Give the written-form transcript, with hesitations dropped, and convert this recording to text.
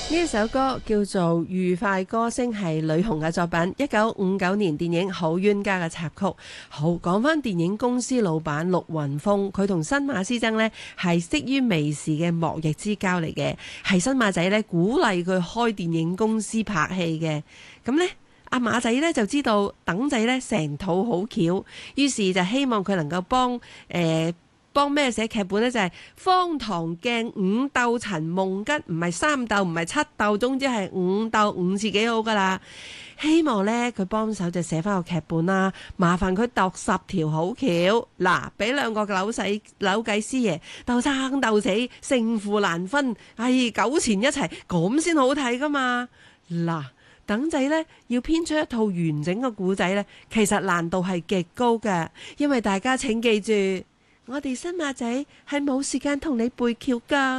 呢首歌叫做《愉快歌聲》，係呂紅嘅作品，1959年電影《好冤家》嘅插曲。好，講翻電影公司老闆陸雲峰，佢同新馬師曾呢係識於微時嘅莫逆之交嚟嘅，係新馬仔呢鼓勵佢開電影公司拍戲嘅。咁呢，阿馬仔呢就知道等仔呢成套好橋，於是就希望佢能夠幫咩寫劇本呢？就係荒唐鏡五鬥陳夢吉，唔係三鬥，唔係七鬥，總之係五鬥，五次幾好噶啦。希望呢，佢幫手就寫翻個劇本啦，麻煩佢度10條好橋，嗱，俾兩個扭計師爺鬥生鬥死，勝負難分，糾纏一齊，咁先好睇噶嘛。嗱，等仔呢，要編出一套完整嘅故仔呢，其實難度係極高嘅，因為大家請記住。我哋新馬仔係冇時間同你背橋㗎。